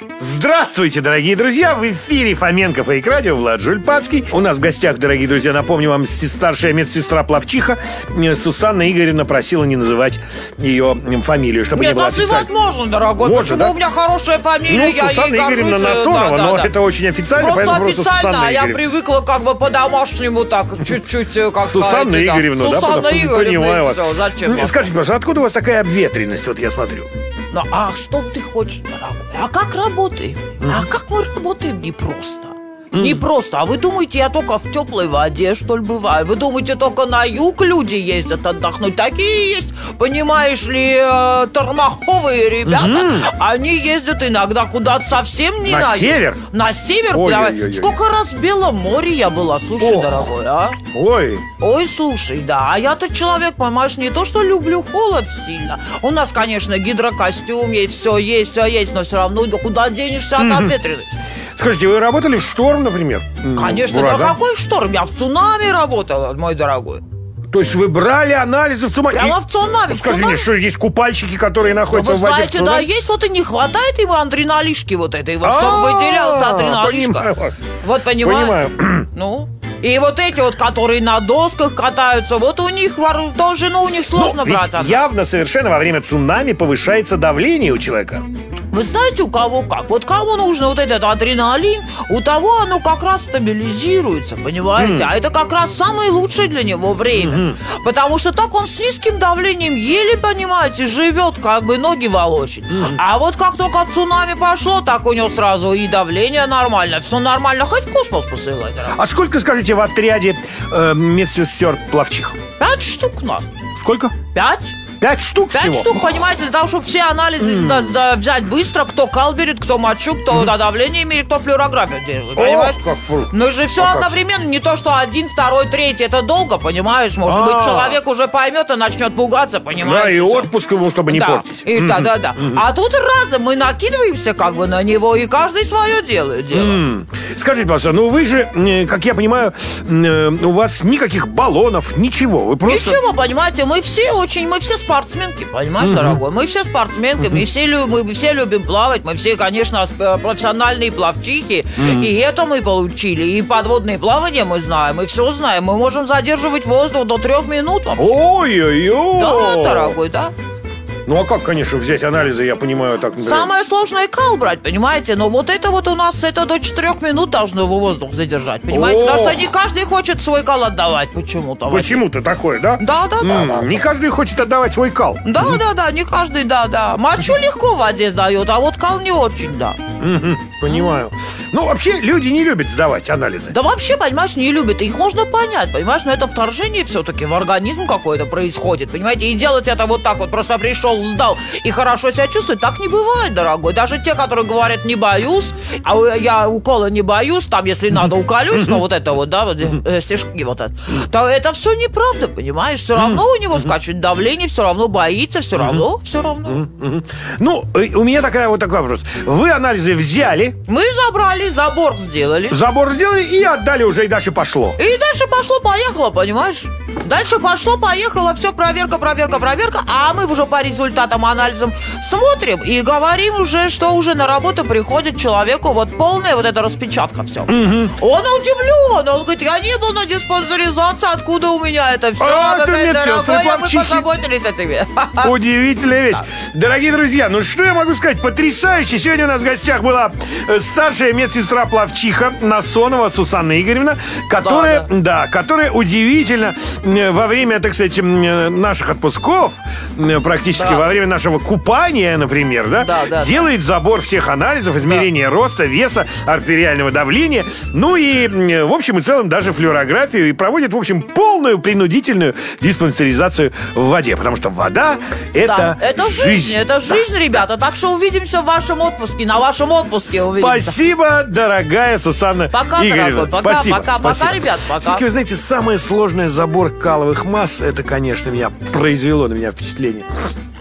Здравствуйте, дорогие друзья! В эфире Фоменко Фейк Радио, Влад Жульпацкий. У нас в гостях, дорогие друзья, напомню вам, старшая медсестра-пловчиха Сусанна Игоревна просила не называть ее фамилию, чтобы не было официально. Нет, называть можно, дорогой. Можно, почему да? у меня хорошая фамилия, я Сусанна ей горжусь. Игоревна Насонова, но это очень официально, просто поэтому официально, просто Сусанна я Игоревна. привыкла как бы по-домашнему так, чуть-чуть, как Сусанна сказать, Игоревна, да? Сусанна Игоревна, Понимаю и вас. все, зачем? Скажите, пожалуйста, откуда у вас такая обветренность, вот я смотрю? Ну, а что ты хочешь, дорогой? А как работаем? А как мы работаем? Непросто. Непросто. А вы думаете, я только в теплой воде, что ли, бываю? Вы думаете, только на юг люди ездят отдохнуть? Такие есть, понимаешь ли, тормоховые ребята. Они ездят иногда куда-то совсем не на юг. север? На север. Ой-ой-ой. Сколько раз в Белом море я была, слушай, дорогой, а? Ой, слушай, да. А я-то человек, понимаешь, не то, что люблю холод сильно. У нас, конечно, гидрокостюм есть, все есть, но все равно куда денешься от обветренности? Скажите, вы работали в шторм, например? Конечно, да какой шторм? Я в цунами работала, мой дорогой. То есть вы брали анализы в цунами? Прямо в цунами. Скажи мне, что есть купальщики, которые находятся Вы в воде знаете, в цунами? да, есть, вот и не хватает ему адреналишки вот этой, вот, чтобы выделялся адреналишка. Понимаю. Вот понимаю. Понимаю. И вот эти вот, которые на досках катаются, вот у них тоже, у них сложно брать. Ведь явно совершенно во время цунами повышается давление у человека. Вы знаете, у кого как? Вот кому нужно вот этот адреналин, у того оно как раз стабилизируется, понимаете? А это как раз самое лучшее для него время. Потому что так он с низким давлением еле, понимаете, живет, как бы ноги волочит. А вот как только цунами пошло, так у него сразу и давление нормально, все нормально, хоть в космос посылай, дорогой. А сколько, скажите, в отряде медсестер-пловчих? 5 штук у нас. Сколько? 5? 5 штук 5 всего? штук, понимаете, для того, чтобы все анализы взять быстро, кто кал берет, кто мочу, кто давление мерит, кто флюорографию делает, понимаешь? Ну же все одновременно, не то, что 1, 2, 3, это долго, понимаешь? Может быть, человек уже поймет и начнет пугаться, понимаешь? Да, и отпуск ему, чтобы не портить. Да. А тут разом мы накидываемся как бы на него, и каждый свое делает. Скажите, пожалуйста, ну вы же, как я понимаю, у вас никаких баллонов, ничего, вы просто... Ничего, понимаете, мы все спортсменки, понимаешь, дорогой? Мы все спортсменки, мы все любим плавать, мы все, конечно, профессиональные пловчихи, и это мы получили, и подводные плавания мы знаем, и все знаем, мы можем задерживать воздух до 3 минут. Ой-ой-ой! Да, дорогой, да. Ну а как, конечно, взять анализы, я понимаю, так... Самое сложное кал брать, понимаете? Но вот это вот у нас, это до 4 минут должно его воздух задержать, понимаете? Потому что не каждый хочет свой кал отдавать почему-то. Почему-то такое, да? Да. Не каждый хочет отдавать свой кал. Да, не каждый, да. Мочу легко в воде сдает, а вот кал не очень, да. Понимаю. Ну, вообще, люди не любят сдавать анализы. Да вообще, понимаешь, не любят. Их можно понять, понимаешь, но это вторжение все-таки в организм какое-то происходит, понимаете? И делать это вот так вот, просто пришел, сдал и хорошо себя чувствует, так не бывает, дорогой. Даже те, которые говорят, не боюсь, а я укола не боюсь, там, если надо, уколюсь, но вот это вот, да, вот, стежки вот это, то это все неправда, понимаешь? Все равно у него скачет давление, все равно боится, все равно. Ну, у меня такой вопрос. Вы анализы взяли? Мы забрали, забор сделали. Забор сделали и отдали уже, и дальше пошло. И дальше пошло-поехало, понимаешь? Дальше пошло-поехало, все, проверка, а мы уже по результатам анализам смотрим и говорим уже, что уже на работу приходит человеку вот полная вот эта распечатка, все. Он удивлен, он говорит, я не был на диспансеризации, откуда у меня это все? Мы позаботились о тебе. Удивительная вещь. Дорогие друзья, ну что я могу сказать? Потрясающе. Сегодня у нас в гостях была старшая медсестра-пловчиха Насонова Сусанна Игоревна, которая удивительно во время, так сказать, наших отпусков, практически во время нашего купания, например, делает забор всех анализов, измерения роста, веса, артериального давления, ну и, в общем и целом, даже флюорографию, и проводит, в общем, полную принудительную диспансеризацию в воде, потому что вода — это жизнь. Это жизнь, ребята, так что увидимся в вашем отпуске, на вашем отпуске увидимся. Спасибо, дорогая Сусанна Игоревна. Пока, Спасибо. пока, ребят, пока. Все-таки, вы знаете, самое сложное забор каловых масс, это, конечно, произвело на меня впечатление.